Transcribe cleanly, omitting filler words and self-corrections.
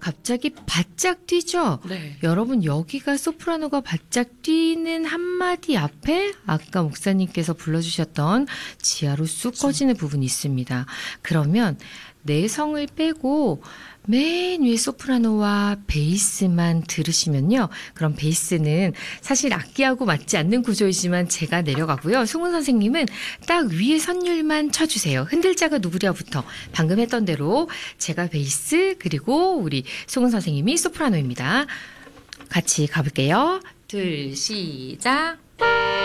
갑자기 바짝 뛰죠? 네. 여러분, 여기가 소프라노가 바짝 뛰는 한마디 앞에 아까 목사님께서 불러주셨던 지하로 쑥 꺼지는 부분이 있습니다. 그러면 내성을 빼고 맨 위에 소프라노와 베이스만 들으시면요. 그럼 베이스는 사실 악기하고 맞지 않는 구조이지만 제가 내려가고요. 송은 선생님은 딱 위에 선율만 쳐주세요. 흔들자가 누구랴부터 방금 했던 대로 제가 베이스 그리고 우리 송은 선생님이 소프라노입니다. 같이 가볼게요. 둘, 시작.